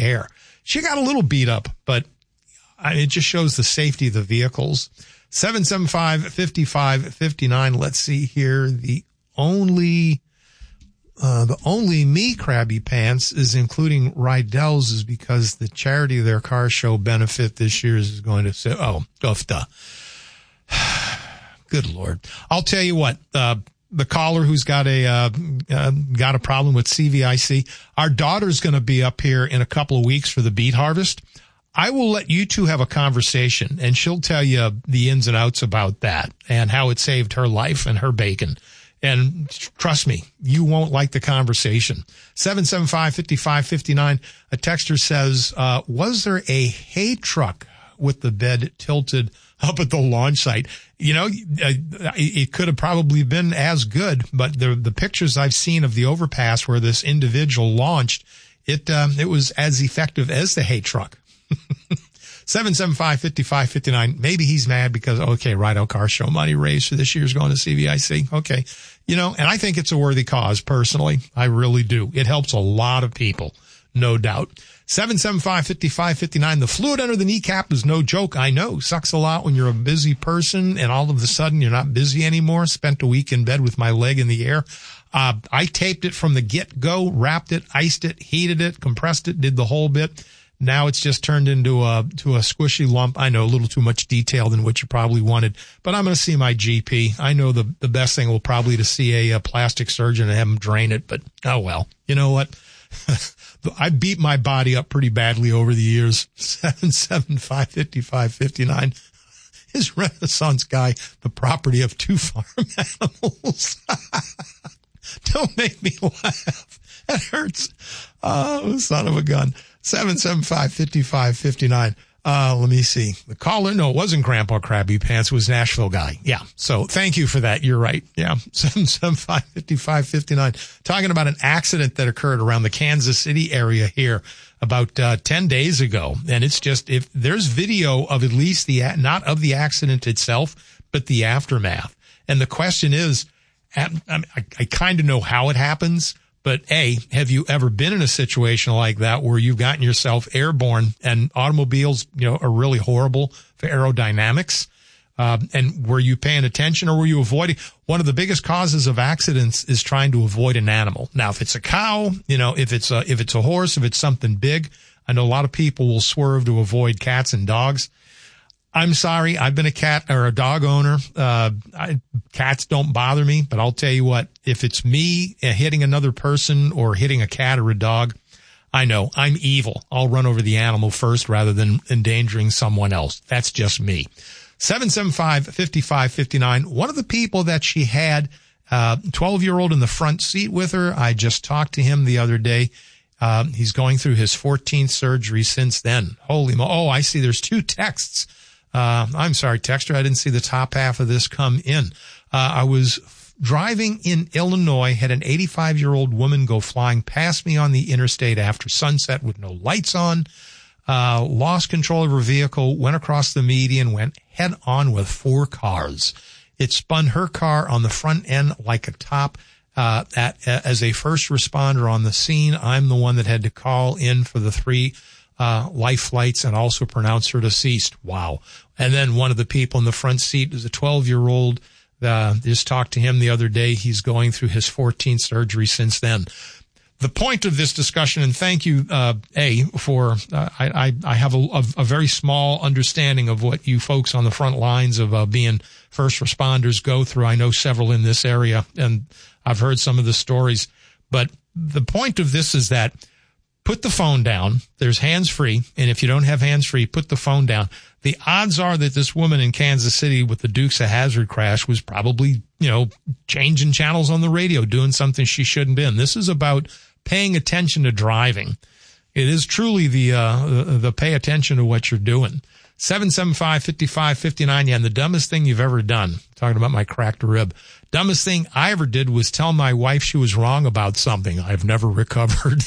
hair. She got a little beat up, but it just shows the safety of the vehicles. 775-5559. Let's see here. The only me Krabby Pants is including Rydell's is because the charity of their car show benefit this year is going to say, duh. Good Lord. I'll tell you what, the caller who's got a problem with CVIC, our daughter's going to be up here in a couple of weeks for the beet harvest. I will let you two have a conversation, and she'll tell you the ins and outs about that and how it saved her life and her bacon. And trust me, you won't like the conversation. 775-5559. A texter says, was there a hay truck with the bed tilted up at the launch site? You know, it could have probably been as good, but the pictures I've seen of the overpass where this individual launched, it was as effective as the hay truck. 775-5559. Maybe he's mad because, okay, Rydell Car Show money raised for this year's going to CVIC. Okay. You know, and I think it's a worthy cause personally. I really do. It helps a lot of people, no doubt. 775-5559. The fluid under the kneecap is no joke. I know. Sucks a lot when you're a busy person and all of a sudden you're not busy anymore. Spent a week in bed with my leg in the air. I taped it from the get-go, wrapped it, iced it, heated it, compressed it, did the whole bit. Now it's just turned into a squishy lump. I know, a little too much detail than what you probably wanted, but I'm going to see my GP. I know the best thing will probably to see a plastic surgeon and have him drain it, but oh well. You know what? I beat my body up pretty badly over the years. 775-5559. Is Renaissance Guy the property of two farm animals? Don't make me laugh. That hurts. Oh, son of a gun. 775-5559. Let me see. The caller, no, it wasn't Grandpa Krabby Pants. It was Nashville Guy. Yeah. So thank you for that. You're right. Yeah. 775-5559. Talking about an accident that occurred around the Kansas City area here about 10 days ago. And it's just, if there's video of at least not of the accident itself, but the aftermath. And the question is, I kind of know how it happens. But have you ever been in a situation like that where you've gotten yourself airborne and automobiles, are really horrible for aerodynamics? And were you paying attention or were you avoiding? One of the biggest causes of accidents is trying to avoid an animal. Now, if it's a cow, if it's a horse, if it's something big, I know a lot of people will swerve to avoid cats and dogs. I'm sorry. I've been a cat or a dog owner. Cats don't bother me, but I'll tell you what, if it's me hitting another person or hitting a cat or a dog, I know I'm evil. I'll run over the animal first rather than endangering someone else. That's just me. 775-5559. One of the people that she had, 12-year-old in the front seat with her. I just talked to him the other day. He's going through his 14th surgery since then. Holy oh, I see there's two texts. I'm sorry, texter. I didn't see the top half of this come in. I was driving in Illinois, had an 85-year-old woman go flying past me on the interstate after sunset with no lights on, lost control of her vehicle, went across the median, went head on with four cars. It spun her car on the front end like a top. As a first responder on the scene, I'm the one that had to call in for the three life flights and also pronounce her deceased. Wow. And then one of the people in the front seat is a 12-year-old. Just talked to him the other day. He's going through his 14th surgery since then. The point of this discussion, and thank you, I have a very small understanding of what you folks on the front lines of being first responders go through. I know several in this area, and I've heard some of the stories. But the point of this is that put the phone down. There's hands-free, and if you don't have hands-free, put the phone down. The odds are that this woman in Kansas City with the Dukes of Hazzard crash was probably, changing channels on the radio, doing something she shouldn't been. This is about paying attention to driving. It is truly the pay attention to what you're doing. 775-5559. Yeah, and the dumbest thing you've ever done, talking about my cracked rib, dumbest thing I ever did was tell my wife she was wrong about something. I've never recovered.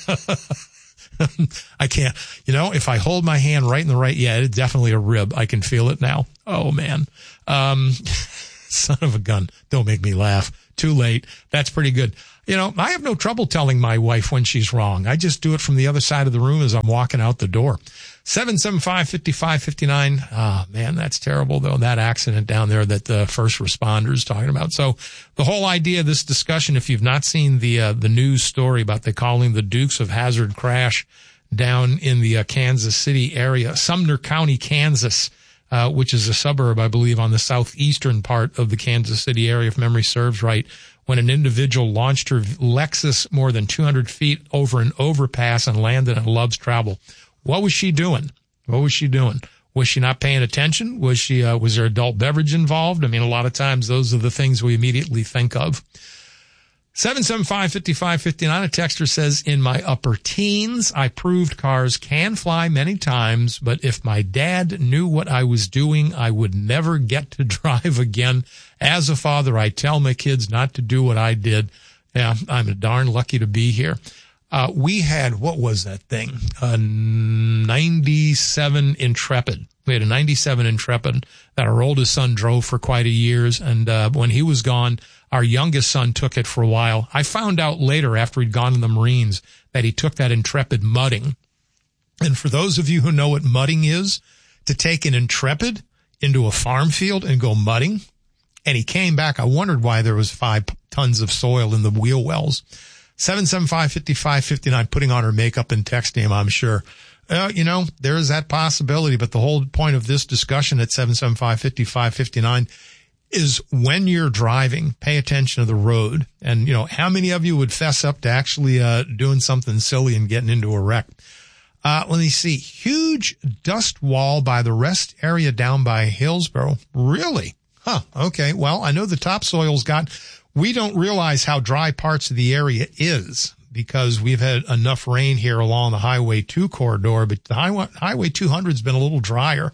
I can't, if I hold my hand right in the right, yeah, it's definitely a rib. I can feel it now. Oh man. Son of a gun. Don't make me laugh. too late. That's pretty good. You know, I have no trouble telling my wife when she's wrong. I just do it from the other side of the room as I'm walking out the door. 775-5559. Ah, man, that's terrible, though, that accident down there that the first responders talking about. So the whole idea of this discussion, if you've not seen the news story about they calling the Dukes of Hazzard crash down in the Kansas City area, Sumner County, Kansas, which is a suburb, I believe, on the southeastern part of the Kansas City area, if memory serves right, when an individual launched her Lexus more than 200 feet over an overpass and landed on Love's Travel. What was she doing? Was she not paying attention? Was there adult beverage involved? I mean, a lot of times those are the things we immediately think of. 775-5559, a texter says, in my upper teens, I proved cars can fly many times, but if my dad knew what I was doing, I would never get to drive again. As a father, I tell my kids not to do what I did. Yeah, I'm darn lucky to be here. We had, what was that thing? A 97 Intrepid. We had a 97 Intrepid that our oldest son drove for quite a years. And when he was gone, our youngest son took it for a while. I found out later after he'd gone to the Marines that he took that Intrepid mudding. And for those of you who know what mudding is, to take an Intrepid into a farm field and go mudding. And he came back. I wondered why there was 5 tons of soil in the wheel wells. 775-5559, putting on her makeup and texting him, I'm sure. You know, there is that possibility, but the whole point of this discussion at 775-5559 is when you're driving, pay attention to the road. And, you know, how many of you would fess up to actually doing something silly and getting into a wreck? Let me see. Huge dust wall by the rest area down by Hillsborough. Really? Huh. Okay. Well, I know the topsoil's got... We don't realize how dry parts of the area is because we've had enough rain here along the Highway 2 corridor, but the Highway 200's been a little drier.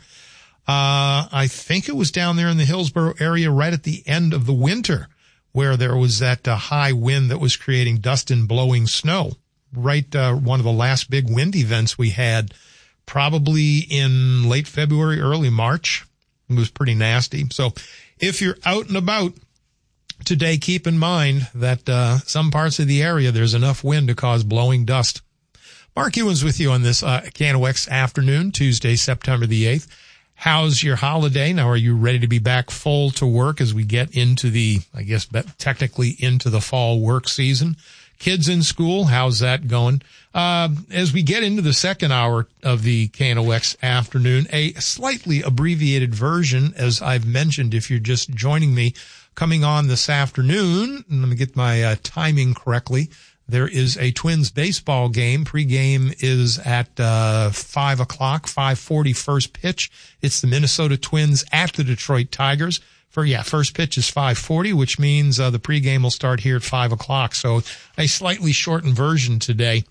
I think it was down there in the Hillsborough area right at the end of the winter where there was that high wind that was creating dust and blowing snow. Right, one of the last big wind events we had probably in late February, early March. It was pretty nasty. So if you're out and about today, keep in mind that some parts of the area, there's enough wind to cause blowing dust. Mark Ewens with you on this KNOX afternoon, Tuesday, September the 8th. How's your holiday? Now, are you ready to be back full to work as we get into the, I guess, technically into the fall work season? Kids in school, how's that going? As we get into the second hour of the KNOX afternoon, a slightly abbreviated version, as I've mentioned, if you're just joining me, coming on this afternoon, and let me get my timing correctly. There is a Twins baseball game. Pregame is at 5 o'clock, 5:40 first pitch. It's the Minnesota Twins at the Detroit Tigers. First pitch is 5:40, which means the pregame will start here at 5 o'clock. So a slightly shortened version today.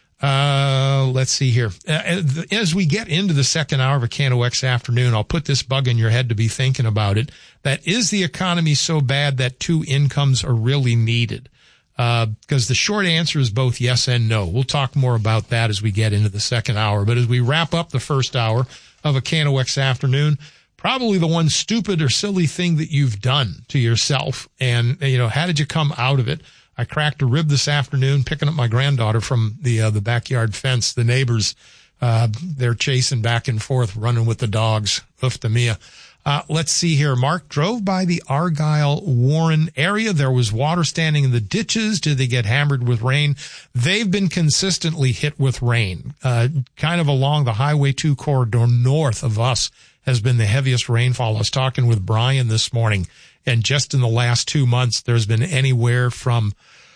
Let's see here. As we get into the second hour of a KNOX afternoon, I'll put this bug in your head to be thinking about it. That is the economy so bad that 2 incomes are really needed? Because the short answer is both yes and no. We'll talk more about that as we get into the second hour. But as we wrap up the first hour of a KNOX afternoon, probably the one stupid or silly thing that you've done to yourself. And, you know, how did you come out of it? I cracked a rib this afternoon picking up my granddaughter from the backyard fence. The neighbors, they're chasing back and forth, running with the dogs. Oof to Mia. Let's see here. Mark drove by the Argyle-Warren area. There was water standing in the ditches. Did they get hammered with rain? They've been consistently hit with rain. Kind of along the Highway 2 corridor north of us has been the heaviest rainfall. I was talking with Brian this morning, and just in the last 2 months, there's been anywhere from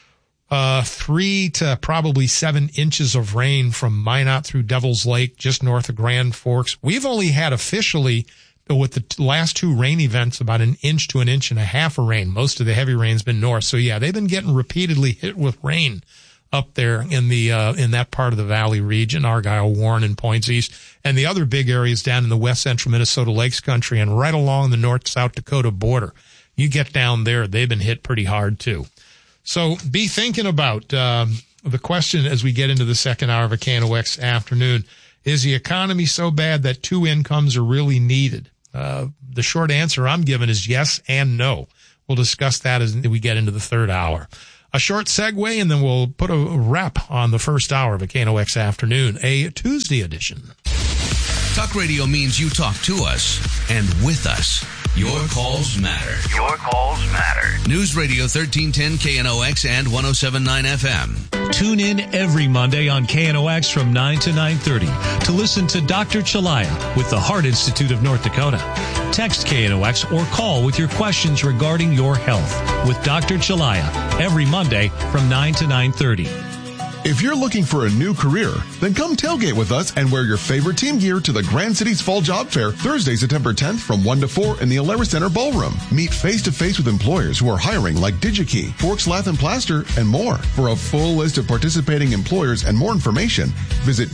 3 to probably 7 inches of rain from Minot through Devil's Lake, just north of Grand Forks. We've only had officially, with the last 2 rain events, about 1 inch to 1.5 inches of rain. Most of the heavy rain's been north. So yeah, they've been getting repeatedly hit with rain up there in the in that part of the valley region, Argyle, Warren, and Points East. And the other big areas down in the west central Minnesota Lakes country and right along the North-South Dakota border. You get down there, they've been hit pretty hard too. So be thinking about the question as we get into the second hour of a KNOX afternoon. Is the economy so bad that 2 incomes are really needed? The short answer I'm giving is yes and no. We'll discuss that as we get into the third hour. A short segue, and then we'll put a wrap on the first hour of a KNOX Afternoon, a Tuesday edition. Talk radio means you talk to us and with us. Your calls matter. Your calls matter. News Radio 1310 KNOX and 107.9 FM. Tune in every Monday on KNOX from 9 to 9:30 to listen to Dr. Chalaya with the Heart Institute of North Dakota. Text KNOX or call with your questions regarding your health with Dr. Chalaya every Monday from 9 to 9:30. If you're looking for a new career, then come tailgate with us and wear your favorite team gear to the Grand Cities Fall Job Fair Thursday, September 10th from 1 to 4 in the Alara Center Ballroom. Meet face-to-face with employers who are hiring like DigiKey, Forks Lath and Plaster, and more. For a full list of participating employers and more information, visit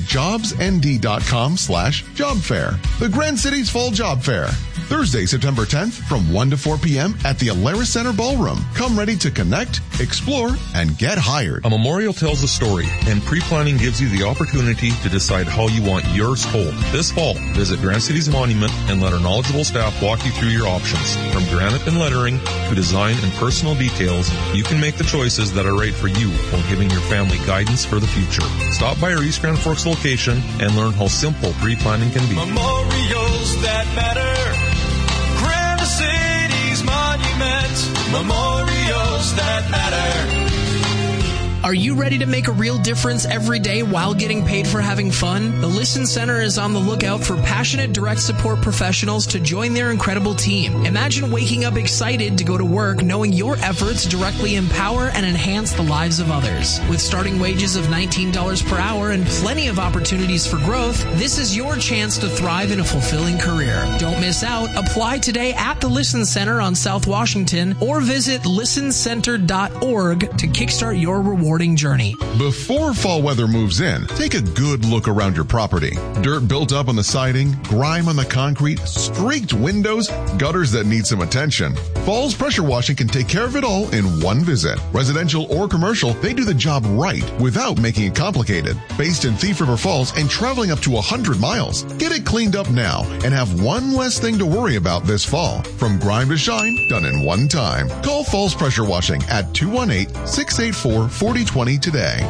jobsnd.com/jobfair. The Grand Cities Fall Job Fair. Thursday, September 10th from 1 to 4 p.m. at the Alara Center Ballroom. Come ready to connect, explore, and get hired. A memorial tells a story, and pre-planning gives you the opportunity to decide how you want yours told. This fall, visit Grand Cities Monument and let our knowledgeable staff walk you through your options. From granite and lettering to design and personal details, you can make the choices that are right for you while giving your family guidance for the future. Stop by our East Grand Forks location and learn how simple pre-planning can be. Memorials that matter. Grand Cities Monument. Memorials that matter. Are you ready to make a real difference every day while getting paid for having fun? The Listen Center is on the lookout for passionate direct support professionals to join their incredible team. Imagine waking up excited to go to work knowing your efforts directly empower and enhance the lives of others. With starting wages of $19 per hour and plenty of opportunities for growth, this is your chance to thrive in a fulfilling career. Don't miss out. Apply today at the Listen Center on South Washington or visit listencenter.org to kickstart your rewarding journey. Before fall weather moves in, take a good look around your property. Dirt built up on the siding, grime on the concrete, streaked windows, gutters that need some attention. Fall's Pressure Washing can take care of it all in one visit. Residential or commercial, they do the job right without making it complicated. Based in Thief River Falls and traveling up to 100 miles. Get it cleaned up now and have one less thing to worry about this fall. From grime to shine, done in one time. Call Fall's Pressure Washing at 218-684-4020 today.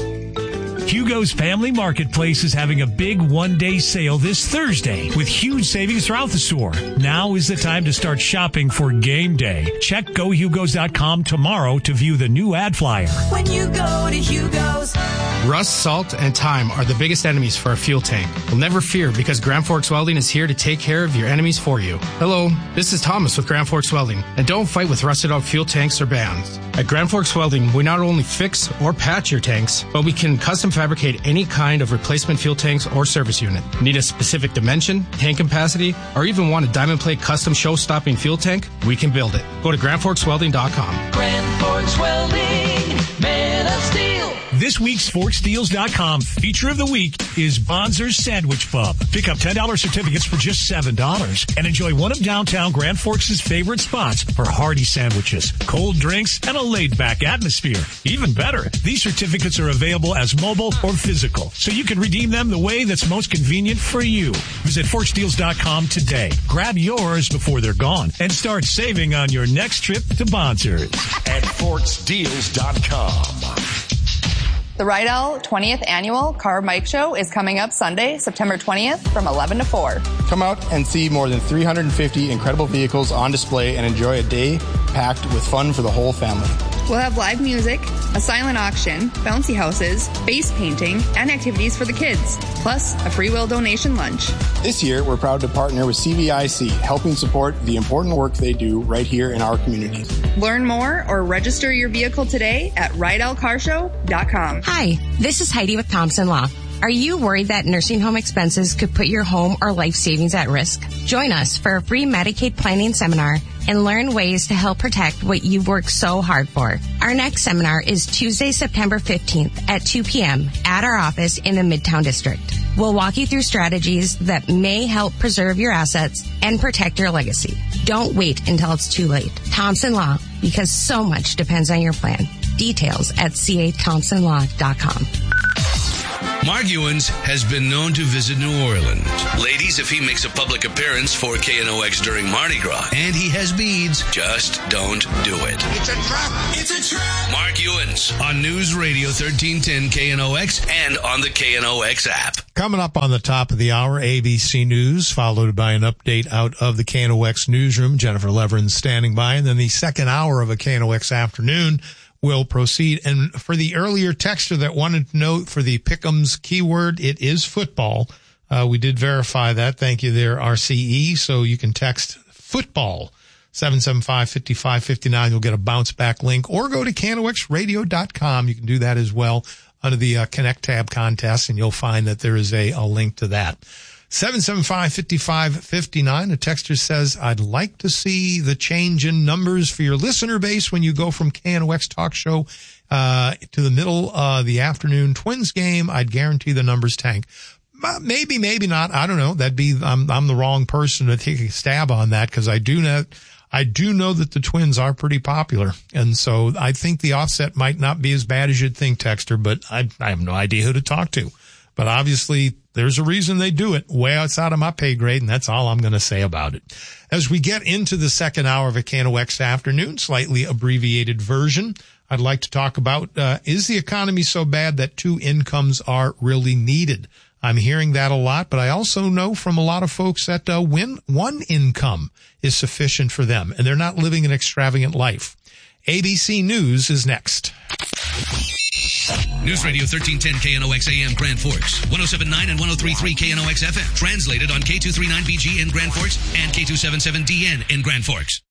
Hugo's Family Marketplace is having a big one-day sale this Thursday with huge savings throughout the store. Now is the time to start shopping for game day. Check GoHugos.com tomorrow to view the new ad flyer. When you go to Hugo's. Rust, salt, and time are the biggest enemies for a fuel tank. Well, never fear because Grand Forks Welding is here to take care of your enemies for you. Hello, this is Thomas with Grand Forks Welding, and don't fight with rusted out fuel tanks or bands. At Grand Forks Welding, we not only fix or patch your tanks, but we can custom fabricate any kind of replacement fuel tanks or service unit. Need a specific dimension, tank capacity, or even want a diamond plate custom show-stopping fuel tank? We can build it. Go to GrandForksWelding.com. Grand Forks Welding, made of steel. This week's ForksDeals.com feature of the week is Bonzer's Sandwich Pub. Pick up $10 certificates for just $7 and enjoy one of downtown Grand Forks' favorite spots for hearty sandwiches, cold drinks, and a laid-back atmosphere. Even better, these certificates are available as mobile or physical, so you can redeem them the way that's most convenient for you. Visit ForksDeals.com today. Grab yours before they're gone and start saving on your next trip to Bonzer's At ForksDeals.com. The Rydell 20th Annual Car Bike Show is coming up Sunday, September 20th from 11 to 4. Come out and see more than 350 incredible vehicles on display and enjoy a day packed with fun for the whole family. We'll have live music, a silent auction, bouncy houses, face painting, and activities for the kids, plus a free will donation lunch. This year, we're proud to partner with CVIC, helping support the important work they do right here in our community. Learn more or register your vehicle today at RydellCarshow.com. Hi, this is Heidi with Thompson Law. Are you worried that nursing home expenses could put your home or life savings at risk? Join us for a free Medicaid planning seminar and learn ways to help protect what you've worked so hard for. Our next seminar is Tuesday, September 15th at 2 p.m. at our office in the Midtown District. We'll walk you through strategies that may help preserve your assets and protect your legacy. Don't wait until it's too late. Thompson Law, because so much depends on your plan. Details at cathompsonlaw.com. Mark Ewens has been known to visit New Orleans. Ladies, if he makes a public appearance for KNOX during Mardi Gras and he has beads, just don't do it. It's a trap. It's a trap. Mark Ewens on News Radio 1310 KNOX and on the KNOX app. Coming up on the top of the hour, ABC News, followed by an update out of the KNOX newsroom. Jennifer Leveren's standing by. And then the second hour of a KNOX afternoon will proceed. And for the earlier texter that wanted to know for the Pick'ems keyword, it is football. We did verify that. Thank you there, RCE. So you can text football 775-5559. You'll get a bounce back link, or go to KNOXradio.com. You can do that as well under the Connect tab contest, and you'll find that there is a link to that. 775-5559. A texter says, I'd like to see the change in numbers for your listener base when you go from KNOX Talk Show to the middle of the afternoon Twins game. I'd guarantee the numbers tank. Maybe, maybe not. I don't know. That'd be, I'm the wrong person to take a stab on that, because I do know that the Twins are pretty popular. And so I think the offset might not be as bad as you'd think, texter, but I have no idea who to talk to. But obviously, there's a reason they do it, way outside of my pay grade, and that's all I'm going to say about it. As we get into the second hour of a KNOX afternoon, slightly abbreviated version, I'd like to talk about, is the economy so bad that two incomes are really needed? I'm hearing that a lot, but I also know from a lot of folks that when one income is sufficient for them and they're not living an extravagant life. ABC News is next. News Radio 1310 KNOX AM Grand Forks, 107.9 and 103.3 KNOX FM. Translated on K239BG in Grand Forks and K277DN in Grand Forks.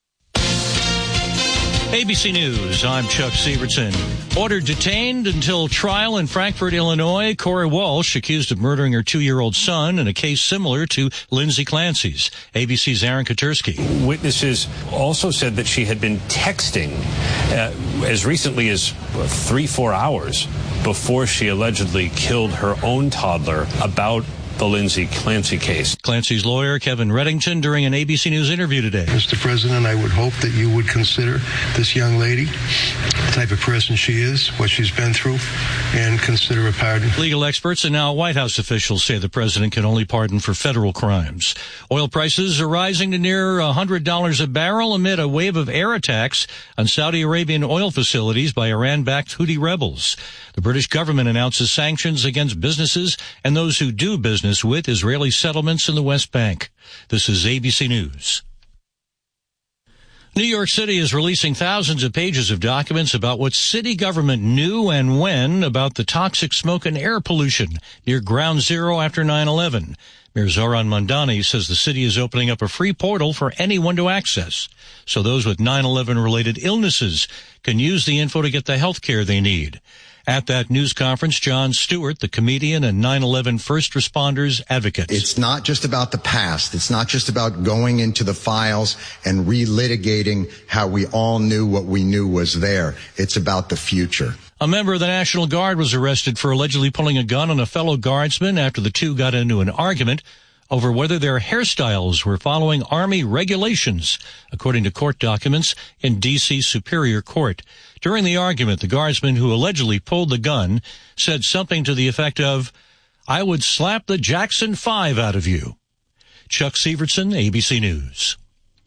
ABC News, I'm Chuck Sievertson. Ordered detained until trial in Frankfort, Illinois, Corey Walsh, accused of murdering her 2-year-old son in a case similar to Lindsay Clancy's. ABC's Aaron Katersky. Witnesses also said that she had been texting as recently as 3-4 hours before she allegedly killed her own toddler about the Lindsay Clancy case. Clancy's lawyer, Kevin Reddington, during an ABC News interview today. Mr. President, I would hope that you would consider this young lady, the type of person she is, what she's been through, and consider a pardon. Legal experts and now White House officials say the president can only pardon for federal crimes. Oil prices are rising to near $100 a barrel amid a wave of air attacks on Saudi Arabian oil facilities by Iran-backed Houthi rebels. The British government announces sanctions against businesses and those who do business with Israeli settlements in the West Bank. This is ABC News. New York City is releasing thousands of pages of documents about what city government knew and when about the toxic smoke and air pollution near Ground Zero after 9/11. Mayor Zoran Mondani says the city is opening up a free portal for anyone to access, so those with 9/11-related illnesses can use the info to get the health care they need. At that news conference, Jon Stewart, the comedian and 9/11 first responders advocate. It's not just about the past. It's not just about going into the files and relitigating how we all knew what we knew was there. It's about the future. A member of the National Guard was arrested for allegedly pulling a gun on a fellow guardsman after the two got into an argument over whether their hairstyles were following Army regulations, according to court documents in D.C. Superior Court. During the argument, the guardsman who allegedly pulled the gun said something to the effect of, "I would slap the Jackson 5 out of you." Chuck Sievertson, ABC News.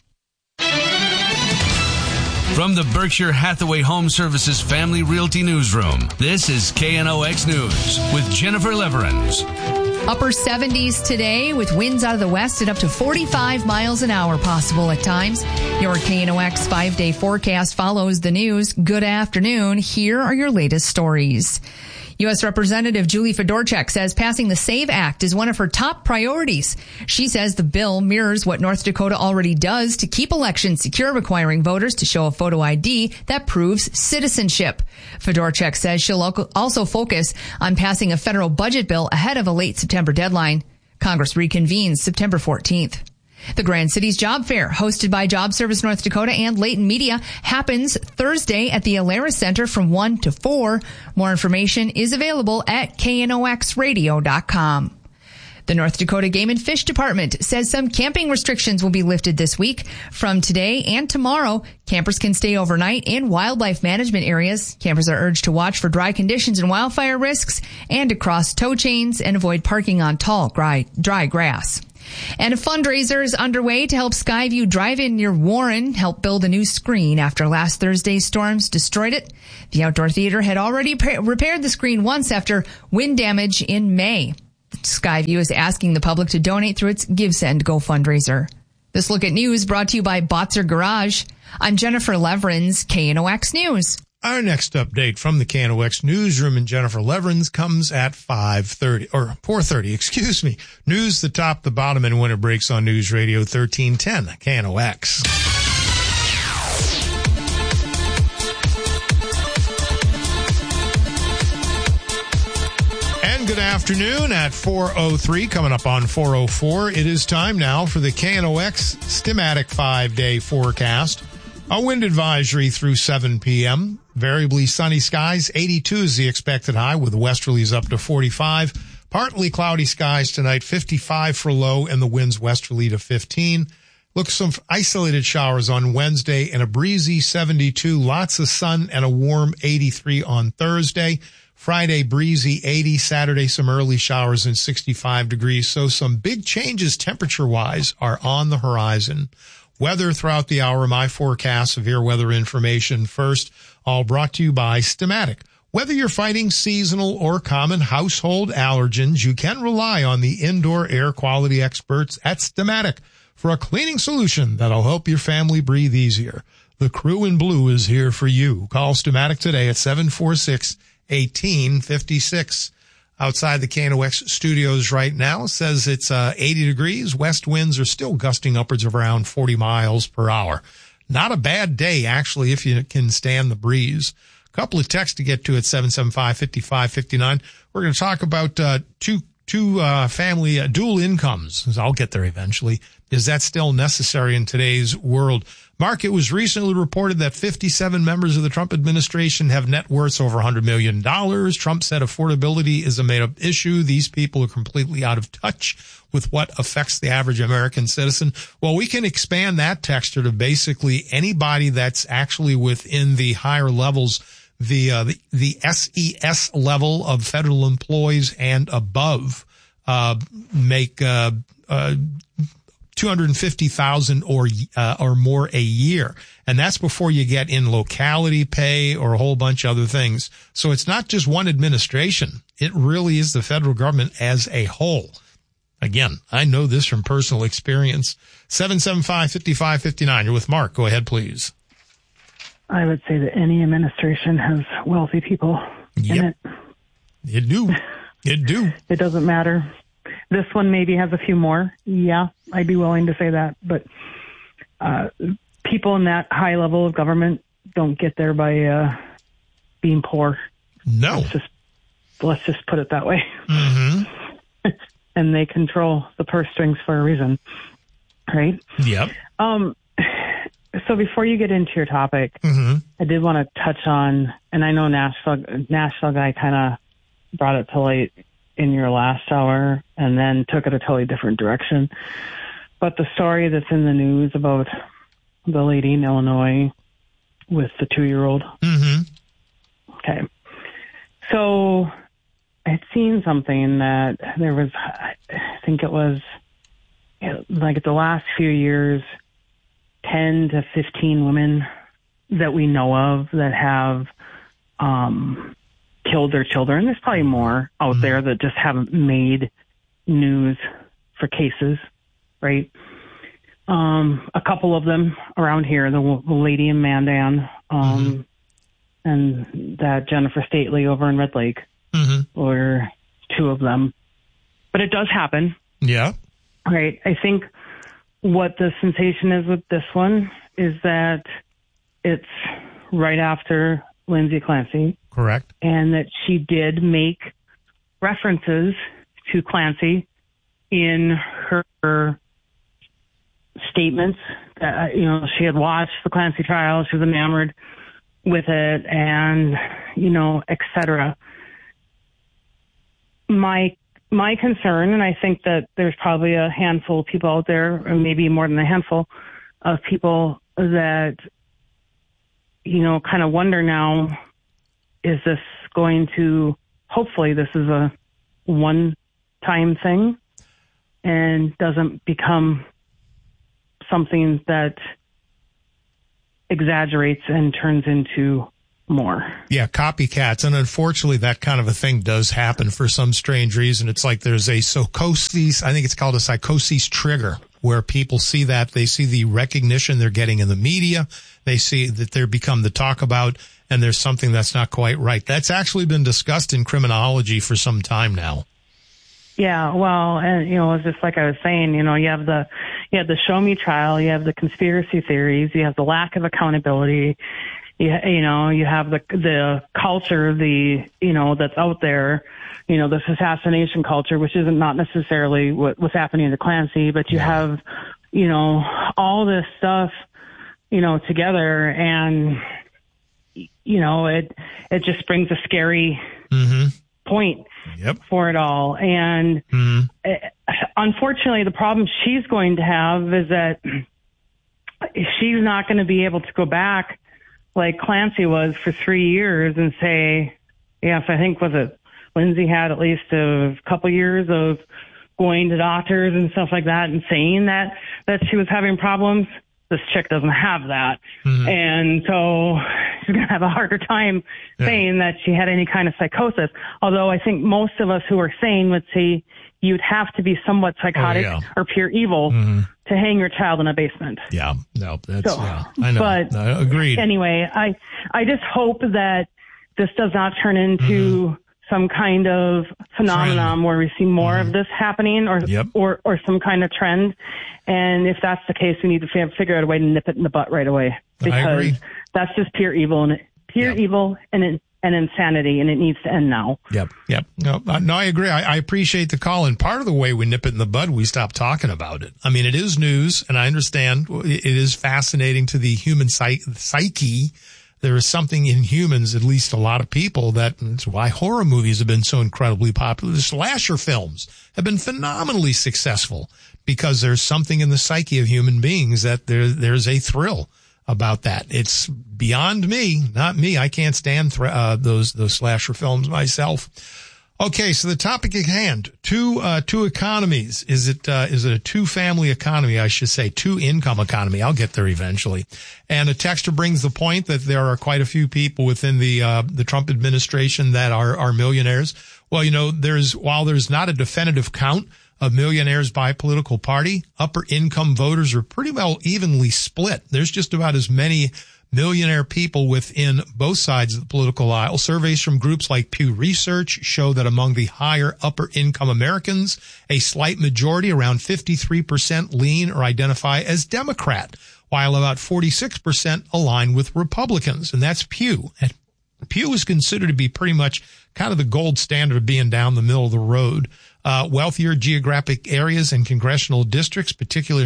From the Berkshire Hathaway Home Services Family Realty Newsroom, this is KNOX News with Jennifer Leverens. Upper 70s today with winds out of the west at up to 45 miles an hour possible at times. Your KNOX 5-day forecast follows the news. Good afternoon. Here are your latest stories. U.S. Representative Julie Fedorchak says passing the SAVE Act is one of her top priorities. She says the bill mirrors what North Dakota already does to keep elections secure, requiring voters to show a photo ID that proves citizenship. Fedorchak says she'll also focus on passing a federal budget bill ahead of a late September deadline. Congress reconvenes September 14th. The Grand Cities Job Fair, hosted by Job Service North Dakota and Leighton Media, happens Thursday at the Alara Center from 1 to 4. More information is available at knoxradio.com. The North Dakota Game and Fish Department says some camping restrictions will be lifted this week. From today and tomorrow, campers can stay overnight in wildlife management areas. Campers are urged to watch for dry conditions and wildfire risks and to cross tow chains and avoid parking on tall, dry grass. And a fundraiser is underway to help Skyview Drive-In near Warren help build a new screen after last Thursday's storms destroyed it. The outdoor theater had already repaired the screen once after wind damage in May. Skyview is asking the public to donate through its GiveSend Go fundraiser. This Look at News brought to you by Botzer Garage. I'm Jennifer Leverins, KNOX News. Our next update from the KNOX newsroom and Jennifer Leverins comes at 4:30, excuse me. News, the top, the bottom, and when it breaks on News Radio 1310, KNOX. And good afternoon at 4:03, coming up on 4:04. It is time now for the KNOX Stimatic 5-day forecast. A wind advisory through 7 p.m. Variably sunny skies. 82 is the expected high with westerlies up to 45. Partly cloudy skies tonight. 55 for low and the winds westerly to 15. Look, some isolated showers on Wednesday and a breezy 72. Lots of sun and a warm 83 on Thursday. Friday, breezy 80. Saturday, some early showers and 65 degrees. So some big changes temperature-wise are on the horizon. Weather throughout the hour, my forecast, severe weather information first, all brought to you by Stimatic. Whether you're fighting seasonal or common household allergens, you can rely on the indoor air quality experts at Stimatic for a cleaning solution that'll help your family breathe easier. The crew in blue is here for you. Call Stimatic today at 746-1856. Outside the KNOX studios right now, says it's 80 degrees. West winds are still gusting upwards of around 40 miles per hour. Not a bad day, actually, if you can stand the breeze. A couple of texts to get to at 775-5559. We're going to talk about two family dual incomes. I'll get there eventually. Is that still necessary in today's world? Mark, it was recently reported that 57 members of the Trump administration have net worths over $100 million. Trump said affordability is a made-up issue. These people are completely out of touch with what affects the average American citizen. Well, we can expand that texture to basically anybody that's actually within the higher levels, the SES level of federal employees and above, make $250,000 or more a year. And that's before you get in locality pay or a whole bunch of other things. So it's not just one administration. It really is the federal government as a whole. Again, I know this from personal experience. 775-5559. You're with Mark. Go ahead, please. I would say that any administration has wealthy people in it. It do. It do. It doesn't matter. This one maybe has a few more. Yeah, I'd be willing to say that. But people in that high level of government don't get there by being poor. No. Let's just put it that way. Mm-hmm. And they control the purse strings for a reason, right? Yep. So before you get into your topic, I did want to touch on, and I know Nashville guy kind of brought it to light in your last hour and then took it a totally different direction. But the story that's in the news about the lady in Illinois with the 2-year-old. Mm-hmm. Okay. So I had seen something that there was, I think it was like the last few years, 10 to 15 women that we know of that have killed their children. There's probably more out there that just haven't made news for cases, right? A couple of them around here, the lady in Mandan, and that Jennifer Stately over in Red Lake, or two of them. But it does happen. Yeah. Right. I think what the sensation is with this one is that it's right after Lindsay Clancy. Correct. And that she did make references to Clancy in her statements. That, she had watched the Clancy trial. She was enamored with it and, et cetera. My my concern, and I think that there's probably a handful of people out there, or maybe more than a handful of people that, kind of wonder now, is this going to, hopefully this is a one-time thing and doesn't become something that exaggerates and turns into more. Yeah, copycats. And unfortunately, that kind of a thing does happen for some strange reason. It's like there's a psychosis, I think it's called a psychosis trigger, where people see that, they see the recognition they're getting in the media, they see that they're become the talk about, and there's something that's not quite right. That's actually been discussed in criminology for some time now. Yeah, well, and it's just like I was saying, you have the show me trial, you have the conspiracy theories, you have the lack of accountability, you have the culture, that's out there, this assassination culture, which isn't not necessarily what's happening to Clancy, but you have, all this stuff, together, and it just brings a scary point for it all. And unfortunately, the problem she's going to have is that she's not going to be able to go back like Clancy was for 3 years and say, yes, I think Lindsay had at least a couple years of going to doctors and stuff like that and saying that she was having problems. This chick doesn't have that. And so she's going to have a harder time saying that she had any kind of psychosis. Although I think most of us who are sane would say you'd have to be somewhat psychotic or pure evil to hang your child in a basement. Yeah, no, that's, I know. But agreed. Anyway, I just hope that this does not turn into some kind of phenomenon where we see more of this happening or some kind of trend. And if that's the case, we need to figure out a way to nip it in the butt right away, because that's just pure evil and insanity, and it needs to end now. Yep. No, I agree. I appreciate the call. And part of the way we nip it in the bud, we stop talking about it. I mean, it is news, and I understand it is fascinating to the human psyche. There is something in humans, at least a lot of people, that's why horror movies have been so incredibly popular. The slasher films have been phenomenally successful because there's something in the psyche of human beings that there's a thrill about that. It's beyond me, not me. I can't stand those slasher films myself. Okay, so the topic at hand, two economies. Is it a two-family economy, I should say, two-income economy? I'll get there eventually. And a texter brings the point that there are quite a few people within the Trump administration that are millionaires. Well, while there's not a definitive count of millionaires by political party, upper income voters are pretty well evenly split. There's just about as many millionaire people within both sides of the political aisle. Surveys from groups like Pew Research show that among the higher upper income Americans, a slight majority, around 53%, lean or identify as Democrat, while about 46% align with Republicans. And that's Pew. And Pew is considered to be pretty much kind of the gold standard of being down the middle of the road. Wealthier geographic areas and congressional districts, particularly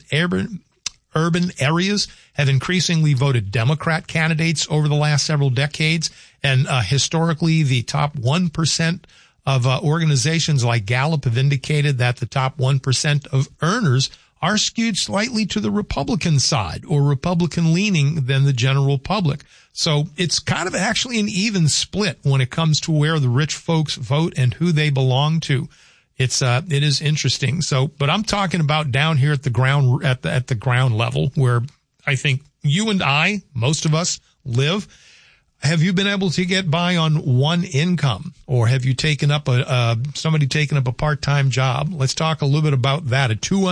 in urban areas, have increasingly voted Democrat candidates over the last several decades. And historically, the top 1% of organizations like Gallup have indicated that the top 1% of earners are skewed slightly to the Republican side or Republican leaning than the general public. So it's kind of actually an even split when it comes to where the rich folks vote and who they belong to. It is interesting. So, but I'm talking about down here at the ground, at the ground level, where I think you and I, most of us, live. Have you been able to get by on one income, or have you taken up somebody taken up a part-time job? Let's talk a little bit about that. A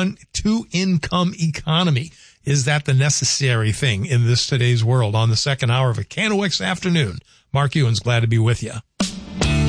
two-income economy. Is that the necessary thing in today's world? On the second hour of a KNOX afternoon, Mark Ewens, glad to be with you.